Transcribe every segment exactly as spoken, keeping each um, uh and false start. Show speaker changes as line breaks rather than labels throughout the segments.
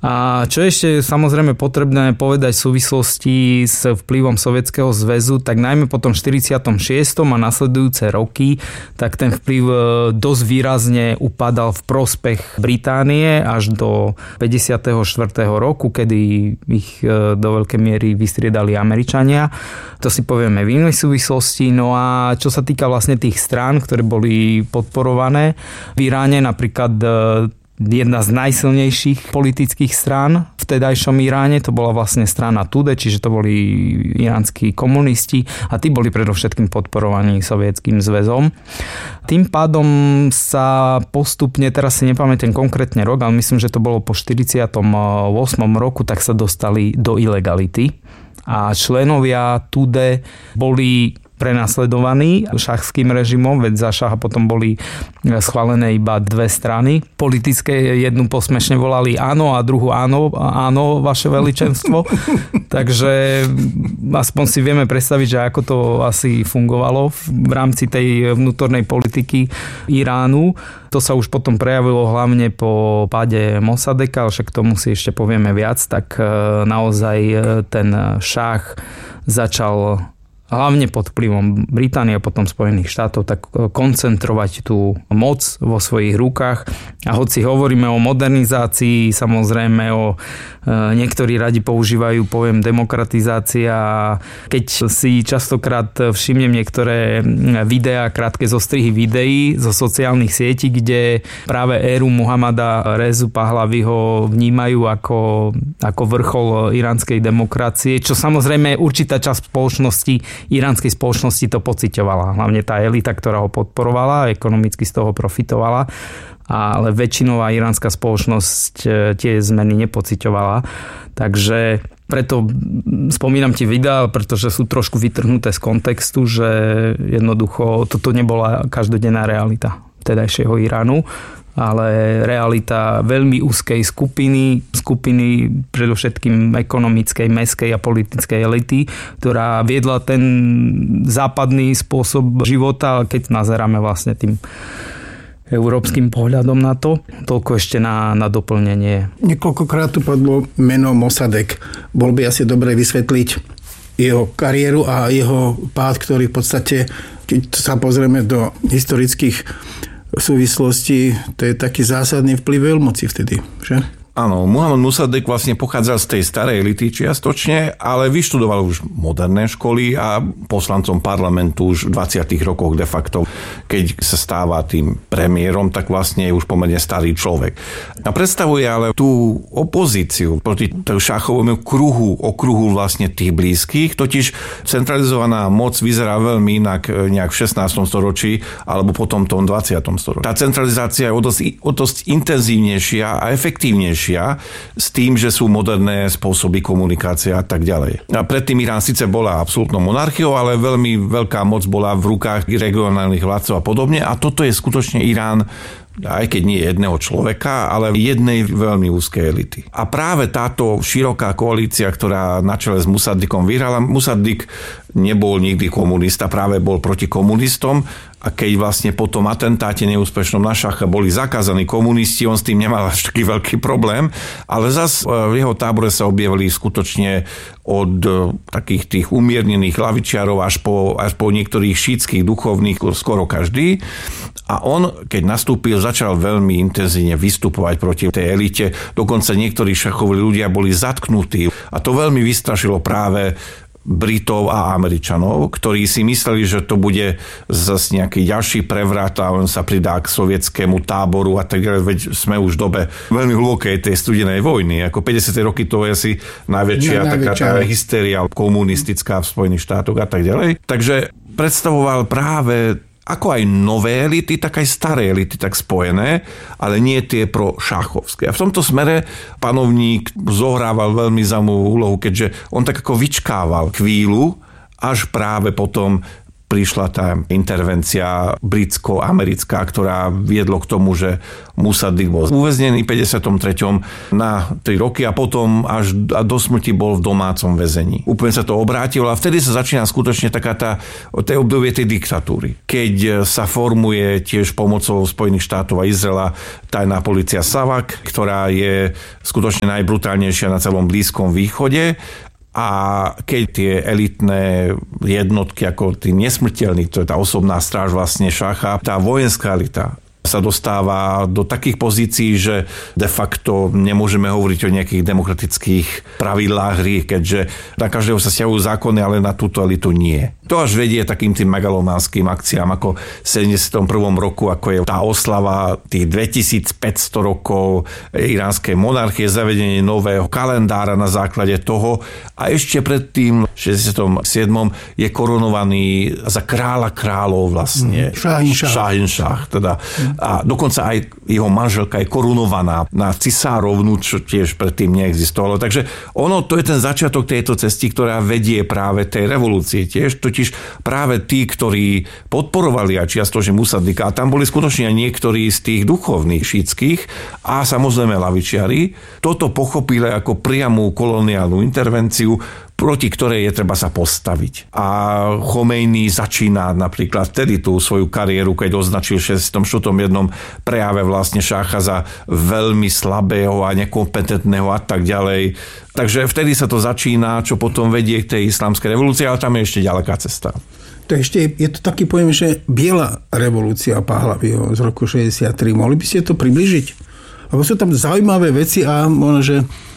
A čo ešte samozrejme potrebné povedať v súvislosti s vplyvom Sovietskeho zväzu, tak najmä po tom štyridsiatom šiestom a nasledujúce roky, tak ten vplyv dosť výrazne upadal v prospech Británie až do päťdesiateho štvrtého roku, kedy ich do veľkej miery vystriedali Američania. To si povieme v inej súvislosti. No a čo sa týka vlastne tých strán, ktoré boli podporované v Iráne, napríklad jedna z najsilnejších politických strán v tedajšom Iráne, to bola vlastne strana Tudeh, čiže to boli iránsky komunisti a tí boli predovšetkým podporovaní Sovietským zväzom. Tým pádom sa postupne, teraz si nepamätám konkrétne rok, ale myslím, že to bolo po štyridsiatom ôsmom roku, tak sa dostali do ilegality a členovia Tudeh boli prenasledovaní šachským režimom, veď za šaha potom boli schválené iba dve strany. Politické jednu posmešne volali áno a druhú áno, áno, vaše veličenstvo. Takže aspoň si vieme predstaviť, že ako to asi fungovalo v rámci tej vnútornej politiky Iránu. To sa už potom prejavilo hlavne po páde Mossadeka, ale však k tomu si ešte povieme viac, tak naozaj ten šach začal hlavne pod vplyvom Británie a potom Spojených štátov, tak koncentrovať tú moc vo svojich rukách. A hoci hovoríme o modernizácii, samozrejme o niektorí radi používajú pojem demokratizácia. Keď si častokrát všimnem niektoré videá, krátke zostrihy videí zo sociálnych sietí, kde práve éru Muhammada Rezu Pahlaviho vnímajú ako, ako vrchol iránskej demokracie, čo samozrejme určitá časť spoločnosti iránskej spoločnosti to pociťovala. Hlavne tá elita, ktorá ho podporovala, ekonomicky z toho profitovala, ale väčšinová iránska spoločnosť tie zmeny nepociťovala. Takže preto spomínam tie videá, pretože sú trošku vytrhnuté z kontextu, že jednoducho toto nebola každodenná realita tedajšieho Iránu, ale realita veľmi úzkej skupiny, skupiny predovšetkým ekonomickej, mestskej a politickej elity, ktorá viedla ten západný spôsob života, keď nazeráme vlastne tým európskym pohľadom na to. Toľko ešte na, na doplnenie.
Niekoľkokrát tu padlo meno Mossadegh. Bol by asi dobre vysvetliť jeho kariéru a jeho pád, ktorý v podstate, keď sa pozrieme do historických súvislosti, to je taký zásadný vplyv veľmoci vtedy, že?
Áno, Muhammad Mossadegh vlastne pochádzal z tej starej elity čiastočne, ale vyštudoval už moderné školy a poslancom parlamentu už v dvadsiatych rokoch de facto, keď sa stáva tým premiérom, tak vlastne je už pomerne starý človek. A predstavuje ale tú opozíciu proti šachovému kruhu, okruhu vlastne tých blízkych, totiž centralizovaná moc vyzerá veľmi inak nejak v šestnástom storočí alebo potom v tom dvadsiatom storočí. Tá centralizácia je o dosť, o dosť intenzívnejšia a efektívnejšia s tým, že sú moderné spôsoby komunikácie a tak ďalej. A predtým Irán síce bola absolútnou monarchiou, ale veľmi veľká moc bola v rukách regionálnych vládcov a podobne. A toto je skutočne Irán, aj keď nie jedného človeka, ale jednej veľmi úzkej elity. A práve táto široká koalícia, ktorá na čele s Mossadeghom vyhrala, Mossadegh nebol nikdy komunista, práve bol proti komunistom. A keď vlastne po tom atentáte neúspešnom na šacha boli zakázaní komunisti, on s tým nemal až taký veľký problém, ale zas v jeho tábore sa objavili skutočne od takých tých umiernených lavičiarov až po, až po niektorých šítskych duchovných, skoro každý. A on, keď nastúpil, začal veľmi intenzívne vystupovať proti tej elite. Dokonca niektorí šachoví ľudia boli zatknutí. A to veľmi vystrašilo práve Britov a Američanov, ktorí si mysleli, že to bude zase nejaký ďalší prevrat a on sa pridá k sovietskému táboru a tak ďalej, veď sme už v dobe veľmi hlbokej tej studenej vojny. Ako päťdesiate roky to je asi najväčšia no, taká tá hysteria komunistická v Spojených štátoch a tak ďalej. Takže predstavoval práve ako aj nové elity, tak aj staré elity, tak spojené, ale nie tie pro šachovské. A v tomto smere panovník zohrával veľmi zaujímavú úlohu, keďže on tak ako vyčkával chvíľu, až práve potom prišla tá intervencia britsko-americká, ktorá viedlo k tomu, že Musaddiq bol uväznený v päťdesiatom treťom na tri roky a potom až do smrti bol v domácom väzení. Úplne sa to obrátilo a vtedy sa začína skutočne taká tá, tej obdobie tej diktatúry. Keď sa formuje tiež pomocou Spojených štátov a Izraela tajná polícia SAVAK, ktorá je skutočne najbrutálnejšia na celom Blízkom východe. A keď tie elitné jednotky, ako tí nesmrteľní, to je tá osobná stráž vlastne šacha, tá vojenská elita sa dostáva do takých pozícií, že de facto nemôžeme hovoriť o nejakých demokratických pravidlách hry, keďže na každého sa stiahujú zákony, ale na túto elitu nie. To až vedie takým tým megalománskym akciám, ako v sedemdesiatom prvom roku, ako je tá oslava tých dvetisícpäťsto rokov iránskej monarchie, zavedenie nového kalendára na základe toho a ešte predtým v šesťdesiatom siedmom je korunovaný za kráľa kráľov vlastne.
Šahinšáh.
Šahinšáh, teda. A dokonca aj jeho manželka je korunovaná na cisárovnu, čo tiež predtým neexistovalo. Takže ono, to je ten začiatok tejto cesty, ktorá vedie práve tej revolúcie tiež. Totiž práve tí, ktorí podporovali aj čiastočne Musaddiqa, a tam boli skutočne aj niektorí z tých duchovných šítskych a samozrejme lavičiari, toto pochopili ako priamú koloniálnu intervenciu, proti ktorej je treba sa postaviť. A Chomejny začína napríklad vtedy tú svoju kariéru, keď označil v šesťdesiatom štvrtom jednom prejave vlastne šácha za veľmi slabého a nekompetentného a tak ďalej. Takže vtedy sa to začína, čo potom vedie k tej islamskej revolúcii, ale tam je ešte ďaleká cesta.
To ešte je to taký pojem, že biela revolúcia Pahlaviho z roku šesťdesiattri. Mohli by ste to približiť? Lebo sú tam zaujímavé veci a možno, že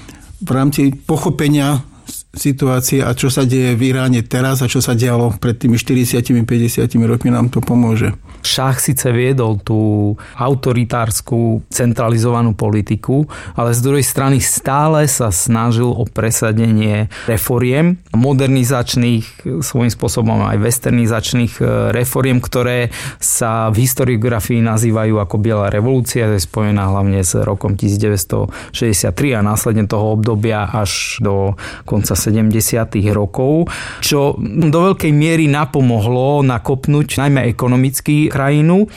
v rámci pochopenia situácie a čo sa deje v Iráne teraz a čo sa dialo pred tými štyridsiatimi päťdesiatimi rokmi nám to pomôže.
Šach síce viedol tú autoritárskú centralizovanú politiku, ale z druhej strany stále sa snažil o presadenie reforiem, modernizačných, svojím spôsobom aj westernizačných reforiem, ktoré sa v historiografii nazývajú ako Biela revolúcia, je spojená hlavne s rokom devätnásťstošesťdesiattri a následne toho obdobia až do konca sedemdesiatych rokov, čo do veľkej miery napomohlo nakopnúť najmä ekonomicky krajinu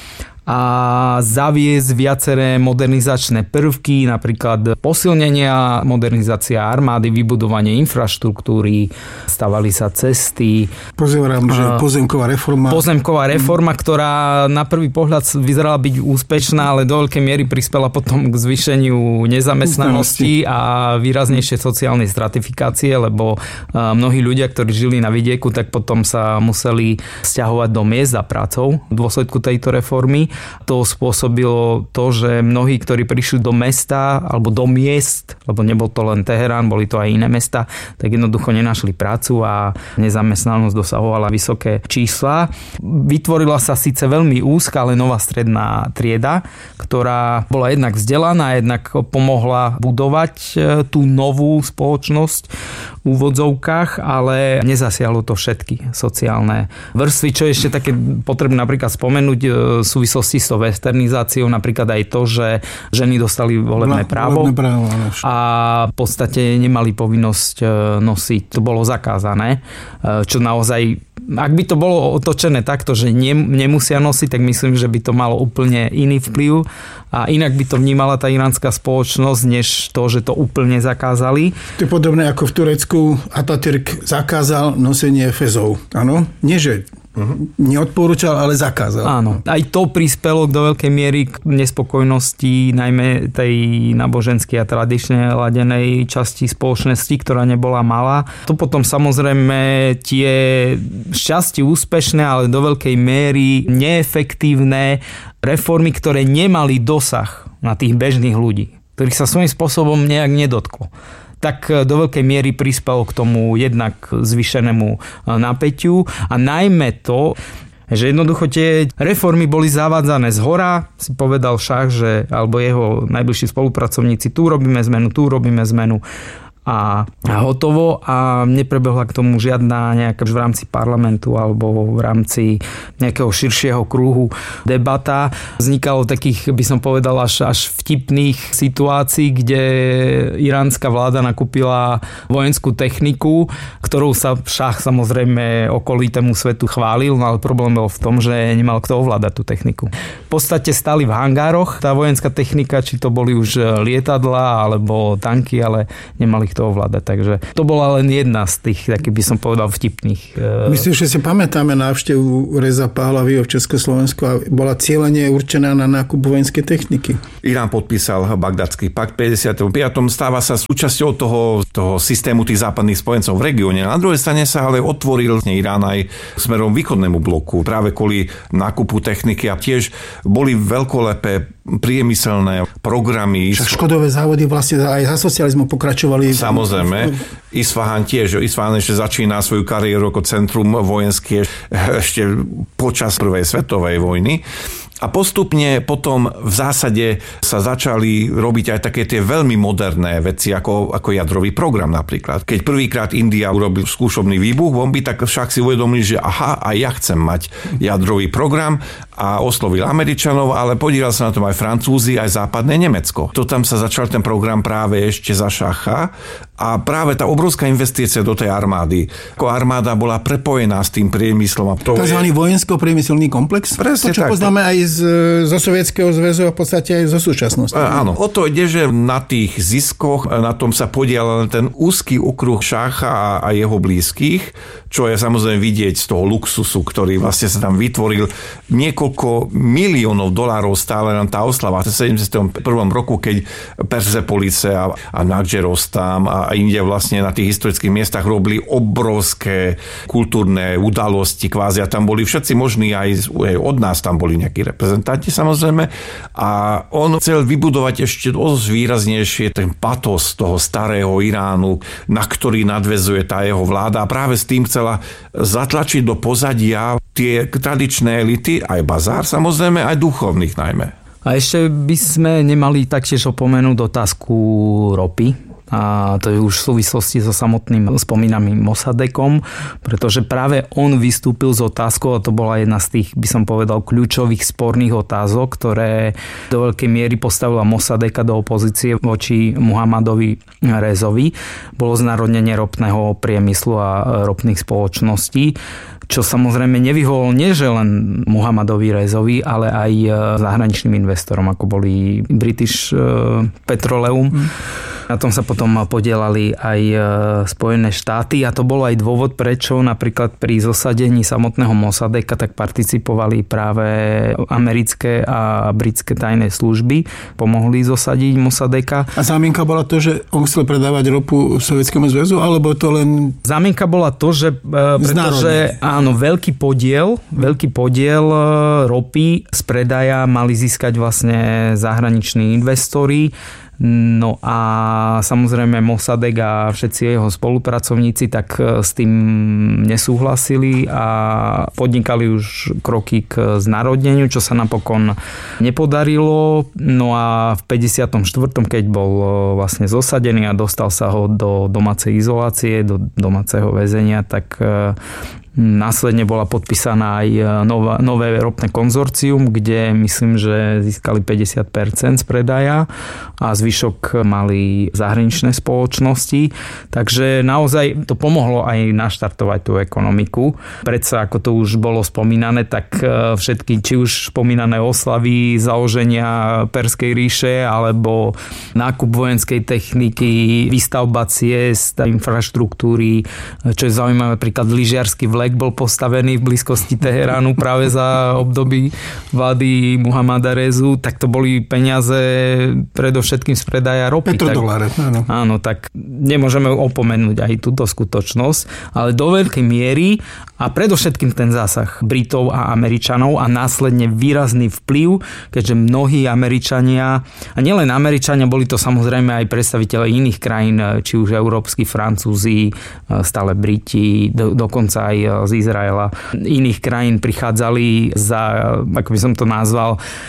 a zaviesť viaceré modernizačné prvky, napríklad posilnenia, modernizácia armády, vybudovanie infraštruktúry, stavali sa cesty.
Pozerám, že pozemková reforma.
Pozemková reforma, ktorá na prvý pohľad vyzerala byť úspešná, ale do veľkej miery prispela potom k zvýšeniu nezamestnanosti a výraznejšej sociálnej stratifikácie, lebo mnohí ľudia, ktorí žili na vidieku, tak potom sa museli sťahovať do miest za prácou v dôsledku tejto reformy. To spôsobilo to, že mnohí, ktorí prišli do mesta alebo do miest, lebo nebol to len Teherán, boli to aj iné mesta, tak jednoducho nenašli prácu a nezamestnanosť dosahovala vysoké čísla. Vytvorila sa síce veľmi úzka, ale nová stredná trieda, ktorá bola jednak vzdelaná, jednak pomohla budovať tú novú spoločnosť v úvodzovkách, ale nezasiahlo to všetky sociálne vrstvy, čo je ešte také potrebné napríklad spomenúť v súvislosti s tou westernizáciou, napríklad aj to, že ženy dostali volebné právo,
volebné právo
a v podstate nemali povinnosť nosiť. To bolo zakázané, čo naozaj, ak by to bolo otočené takto, že ne, nemusia nosiť, tak myslím, že by to malo úplne iný vplyv a inak by to vnímala tá iránska spoločnosť, než to, že to úplne zakázali.
To je podobné ako v Turecku Atatürk zakázal nosenie fezov. Áno? Nie, že neodporúčal, ale zakázal.
Áno. Aj to prispelo do veľkej miery k nespokojnosti najmä tej náboženskej a tradične ladenej časti spoločnosti, ktorá nebola malá. To potom samozrejme tie šťastie úspešné, ale do veľkej miery neefektívne reformy, ktoré nemali dosah na tých bežných ľudí, ktorých sa svojím spôsobom nejak nedotklo, tak do veľkej miery prispelo k tomu jednak zvýšenému napätiu a najmä to, že jednoducho tie reformy boli zavádzané zhora, si povedal Šach, že, alebo jeho najbližší spolupracovníci, tu robíme zmenu, tu robíme zmenu. a, a hotovo a neprebehla k tomu žiadna nejaká v rámci parlamentu alebo v rámci nejakého širšieho kruhu debata. Vznikalo takých, by som povedal, až, až vtipných situácií, kde iránska vláda nakúpila vojenskú techniku, ktorou sa šach samozrejme okolitému svetu chválil, no ale problém bol v tom, že nemal kto ovládať tú techniku. V podstate stali v hangároch tá vojenská technika, či to boli už lietadlá alebo tanky, ale nemali kto ovládať. Takže to bola len jedna z tých, takých by som povedal, vtipných.
Myslím, že si pamätáme návštevu Reza Pahlaviho v Československu a bola cieľene určená na nákup vojenskej techniky.
Irán podpísal Bagdadský pakt v päťdesiatom piatom Stáva sa súčasťou toho, toho systému tých západných spojencov v regióne. Na druhej strane sa ale otvoril Irán aj smerom východnému bloku, práve kvôli nákupu techniky a tiež boli veľkolepé priemyselné programy.
Však škodové závody vlastne aj za socializmu pokračovali.
Samozrejme. Isfahan tiež. Isfahan ešte začína svoju kariéru ako centrum vojenské ešte počas prvej svetovej vojny. A postupne potom v zásade sa začali robiť aj také tie veľmi moderné veci, ako, ako jadrový program napríklad. Keď prvýkrát India urobil skúšobný výbuch bomby, tak však si uvedomili, že aha, aj ja chcem mať jadrový program a oslovil Američanov, ale podielal sa na tom aj Francúzi, aj západné Nemecko. To tam sa začal ten program práve ešte za šacha a práve tá obrovská investícia do tej armády. Ako armáda bola prepojená s tým priemyslom.
Takzvaný vojensko-priemyselný komplex?
Presne
to, čo
tak.
poznáme aj z, zo Sovietskeho zväzu a v podstate aj zo súčasnosti.
Áno. O to ide, že na tých ziskoch, na tom sa podielal ten úzky okruh šácha a, a jeho blízkych, čo je samozrejme vidieť z toho luxusu, ktorý vlastne sa tam vytvoril. Niekoľko miliónov dolárov stále nám tá oslava. V sedemdesiatom prvom roku, keď Persepolice a, a Nadžerostam a, a inde vlastne na tých historických miestach robili obrovské kultúrne udalosti kvázi a tam boli všetci možní, aj, aj od nás tam boli nejakí reprezentanti samozrejme a on chcel vybudovať ešte dosť výraznejšie ten patos toho starého Iránu, na ktorý nadväzuje tá jeho vláda a práve s tým chcela zatlačiť do pozadia tie tradičné elity, aj bazár samozrejme, aj duchovných najmä.
A ešte by sme nemali taktiež opomenúť otázku ropy. A to je už v súvislosti so samotným spomínaným Mossadekom, pretože práve on vystúpil s otázkou, a to bola jedna z tých, by som povedal, kľúčových sporných otázok, ktoré do veľkej miery postavila Mossadeka do opozície voči Muhammadovi Rezovi. Bolo znárodnenie ropného priemyslu a ropných spoločností, čo samozrejme nevyhovol nie že len Muhammadovi Rezovi, ale aj zahraničným investorom, ako boli British Petroleum. Mm. Na tom sa potom podielali aj Spojené štáty a to bol aj dôvod, prečo napríklad pri zosadení samotného Mossadeka tak participovali práve americké a britské tajné služby. Pomohli zosadiť Mossadeka.
A zámienka bola to, že on chcel predávať ropu Sovietskému zväzu, alebo to len...
Zámienka bola to, že pretože áno, veľký podiel, veľký podiel ropy z predaja mali získať vlastne zahraniční investori. No a samozrejme Mossadek a všetci jeho spolupracovníci tak s tým nesúhlasili a podnikali už kroky k znárodneniu, čo sa napokon nepodarilo. No a v päťdesiatom štvrtom keď bol vlastne zosadený a dostal sa ho do domácej izolácie, do domáceho väzenia, tak následne bola podpísaná aj nová, nové ropné konzorcium, kde myslím, že získali päťdesiat percent z predaja a zvyšok mali zahraničné spoločnosti. Takže naozaj to pomohlo aj naštartovať tú ekonomiku. Predsa, ako to už bolo spomínané, tak všetky, či už spomínané oslavy založenia Perskej ríše, alebo nákup vojenskej techniky, výstavba ciest, infraštruktúry, čo je zaujímavé, príklad lyžiarsky vlek bol postavený v blízkosti Teheránu práve za období vlády Muhammada Rezu, tak to boli peniaze predovšetkým z predaja ropy.
Petrodoláre, áno.
Áno, tak nemôžeme opomenúť aj túto skutočnosť, ale do veľkej miery a predovšetkým ten zásah Britov a Američanov a následne výrazný vplyv, keďže mnohí Američania, a nielen Američania, boli to samozrejme aj predstavitelia iných krajín, či už európski, Francúzi, stále Briti, do, dokonca aj z Izraela, iných krajín prichádzali za, ako by som to nazval,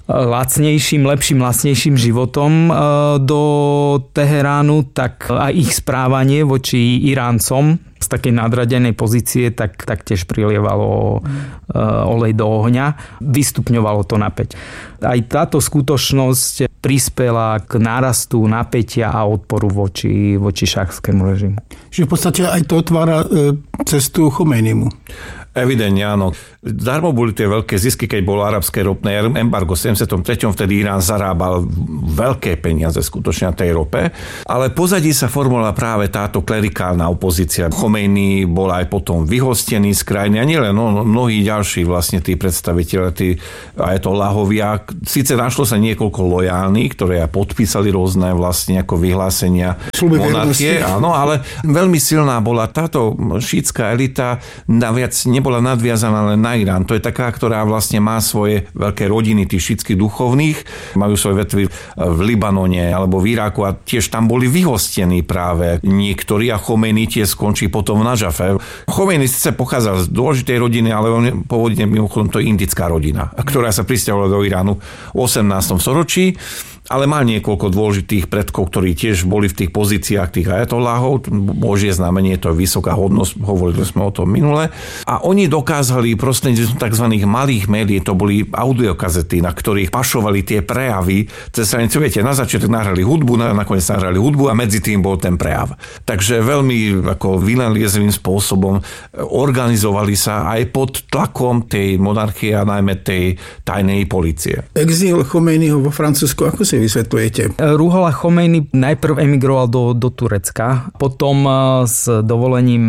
lacnejším, lepším, lacnejším životom do Teheránu, tak aj ich správanie voči Iráncom z takej nadradenej pozície, tak, tak tiež prilievalo olej do ohňa. Vystupňovalo to napäť. Aj táto skutočnosť prispela k nárastu napätia a odporu voči, voči šachskému režimu.
Čiže v podstate aj to otvára cestu Chomejnimu.
Evidentne áno. Darmo boli tie veľké zisky, keď bolo arabské ropné embargo v sedemdesiatom treťom Vtedy Irán zarábal veľké peniaze skutočne na tej rope. Ale pozadí sa formovala práve táto klerikálna opozícia. Chomejni bol aj potom vyhostený z krajiny. A nielen no, mnohí ďalší vlastne tí predstaviteľe, tí ajatolláhovia. Sice našlo sa niekoľko lojálnych, ktoré podpísali rôzne vlastne ako vyhlásenia monarchie. Áno, ale veľmi silná bola táto šítska elita, naviac nebola nadviazaná len na Irán. To je taká, ktorá vlastne má svoje veľké rodiny tých šítskych duchovných, majú svoje vetvy v Libanone alebo v Iraku a tiež tam boli vyhostení práve niektorí a Chomejni tiež skončí potom v Nadžafe. Chomejni síce pochádzal z dôležitej rodiny, ale on pôvodne mimochodom to je indická rodina, ktorá sa prisťahovala do Iránu v osemnástom storočí. Ale mal niekoľko dôležitých predkov, ktorí tiež boli v tých pozíciách tých ajatolláhov. Božie znamenie, to je vysoká hodnosť, hovorili sme o tom minule. A oni dokázali prostredníctvom tzv. Malých médií, to boli audiokazety, na ktorých pašovali tie prejavy. Cez hranicu, viete, na začiatok nahrali hudbu, nakoniec nahrali hudbu a medzi tým bol ten prejav. Takže veľmi ako vynaliezlým spôsobom organizovali sa aj pod tlakom tej monarchie a najmä tej tajnej polície.
Exil Chomejniho vo Francúzsku, ako si vysvetľujete?
Ruhollah Chomejni najprv emigroval do, do Turecka, potom s dovolením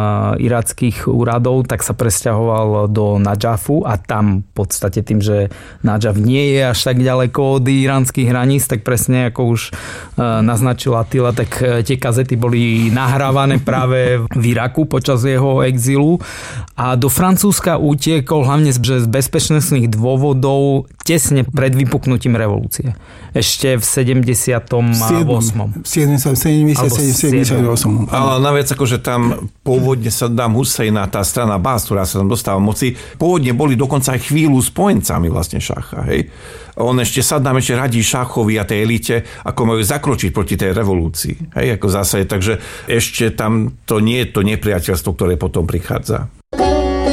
irackých úradov tak sa presťahoval do Nadžafu a tam v podstate tým, že Nadžaf nie je až tak ďaleko od iránskych hraníc, tak presne ako už naznačil Attila, tak tie kazety boli nahrávané práve v Iraku počas jeho exilu a do Francúzska utiekol hlavne z bezpečnostných dôvodov tesne pred vypuknutím revolúcie. Ešte v sedemdesiatom ôsmom
sedemdesiatom ôsmom
Ale naviac akože tam pôvodne Saddam Hussein a tá strana Bás, ktorá sa tam dostáva moci, pôvodne boli dokonca aj chvíľu spojencami vlastne šacha. Hej? On ešte Saddam ešte radí šachovi a tej elite, ako majú zakročiť proti tej revolúcii. Hej? Ako zase, takže ešte tam to nie je to nepriateľstvo, ktoré potom prichádza.